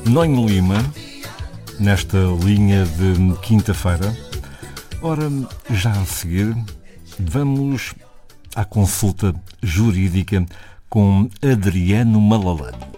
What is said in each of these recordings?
Noime Lima, nesta linha de quinta-feira. Ora, já a seguir, vamos à consulta jurídica com Adriano Malalane.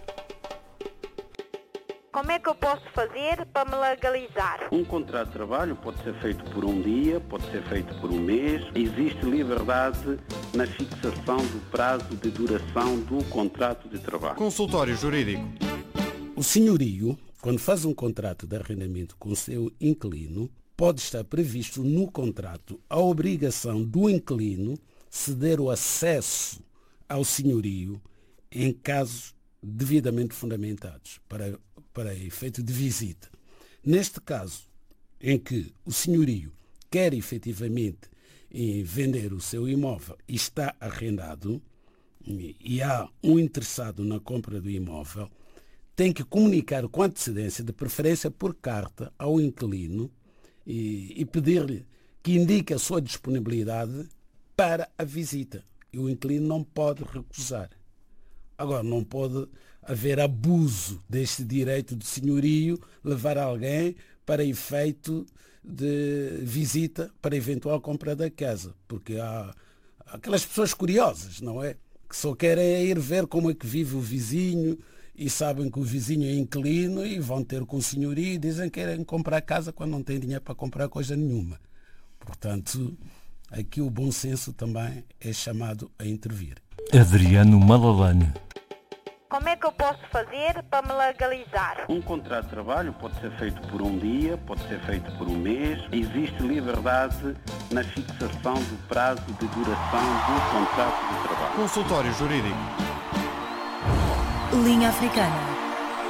Como é que eu posso fazer para me legalizar? Um contrato de trabalho pode ser feito por um dia, pode ser feito por um mês. Existe liberdade na fixação do prazo de duração do contrato de trabalho. Consultório Jurídico. O senhorio, quando faz um contrato de arrendamento com o seu inquilino, pode estar previsto no contrato a obrigação do inquilino ceder o acesso ao senhorio em casos devidamente fundamentados para efeito de visita. Neste caso, em que o senhorio quer efetivamente vender o seu imóvel e está arrendado, e há um interessado na compra do imóvel, tem que comunicar com antecedência, de preferência por carta, ao inquilino e pedir-lhe que indique a sua disponibilidade para a visita. E o inquilino não pode recusar. Agora, não pode haver abuso deste direito de senhorio, levar alguém para efeito de visita, para eventual compra da casa. Porque há aquelas pessoas curiosas, não é? Que só querem ir ver como é que vive o vizinho e sabem que o vizinho é inquilino e vão ter com o senhorio e dizem que querem comprar casa quando não têm dinheiro para comprar coisa nenhuma. Portanto, aqui o bom senso também é chamado a intervir. Adriano Malalane. Como é que eu posso fazer para me legalizar? Um contrato de trabalho pode ser feito por um dia, pode ser feito por um mês. Existe liberdade na fixação do prazo de duração do contrato de trabalho. Consultório Jurídico. Linha Africana.